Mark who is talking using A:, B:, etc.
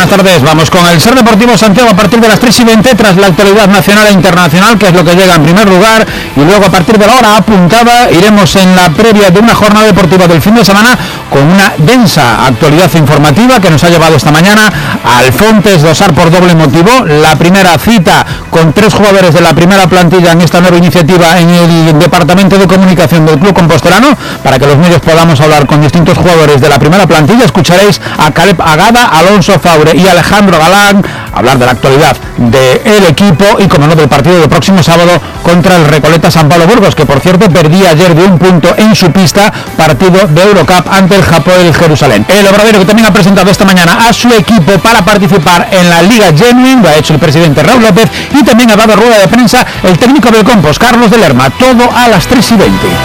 A: buenas tardes. Vamos con el Ser Deportivo Santiago a partir de las 3:20 tras la actualidad nacional e internacional, que es lo que llega en primer lugar, y luego a partir de la hora apuntada iremos en la previa de una jornada deportiva del fin de semana con una densa actualidad informativa que nos ha llevado esta mañana al Fontes Dosar por doble motivo. La primera cita con 3 jugadores de la primera plantilla en esta nueva iniciativa en el Departamento de Comunicación del Club Compostelano, para que los medios podamos hablar con distintos jugadores de la primera plantilla. Escucharéis a Caleb Agada, Alonso Faure y Alejandro Galán hablar de la actualidad del equipo y, como no, del partido del próximo sábado contra el Recoleta San Pablo Burgos, que por cierto perdía ayer de 1 punto en su pista, partido de Eurocup ante el Hapoel Jerusalén. El Obradero, que también ha presentado esta mañana a su equipo para participar en la Liga Genuine, lo ha hecho el presidente Raúl López, y también ha dado rueda de prensa el técnico del Compos, Carlos de Lerma. Todo a las 3:20.